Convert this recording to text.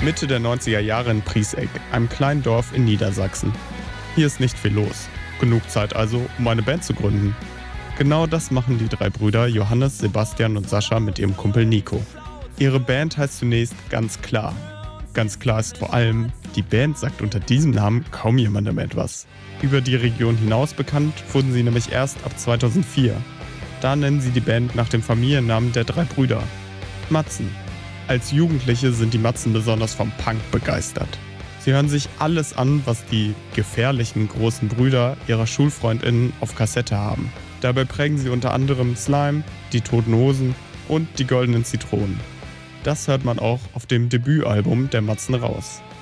Mitte der 90er Jahre in Prieseck, einem kleinen Dorf in Niedersachsen. Hier ist nicht viel los. Genug Zeit also, um eine Band zu gründen. Genau das machen die drei Brüder Johannes, Sebastian und Sascha mit ihrem Kumpel Nico. Ihre Band heißt zunächst Ganz klar. Ganz klar ist vor allem, die Band sagt unter diesem Namen kaum jemandem etwas. Über die Region hinaus bekannt wurden sie nämlich erst ab 2004. Da nennen sie die Band nach dem Familiennamen der drei Brüder: Matzen. Als Jugendliche sind die Matzen besonders vom Punk begeistert. Sie hören sich alles an, was die gefährlichen großen Brüder ihrer SchulfreundInnen auf Kassette haben. Dabei prägen sie unter anderem Slime, die Toten Hosen und die Goldenen Zitronen. Das hört man auch auf dem Debütalbum der Matzen raus.